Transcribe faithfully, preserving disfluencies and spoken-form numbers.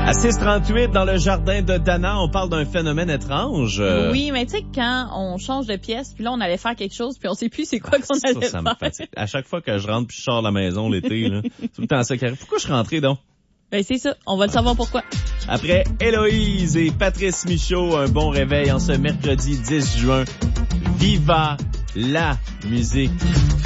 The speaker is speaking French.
À six trente-huit, dans le jardin de Dana, on parle d'un phénomène étrange. Oui, mais tu sais, quand on change de pièce, puis là, on allait faire quelque chose, puis on sait plus c'est quoi qu'on ça, allait ça faire. Me fatigue. À chaque fois que je rentre puis je sors de la maison l'été, là, c'est tout le temps ça qui arrive. Pourquoi je suis rentré donc? Ben, c'est ça. On va le savoir pourquoi. Après Héloïse et Patrice Michaud, un bon réveil en ce mercredi dix juin. Viva la musique!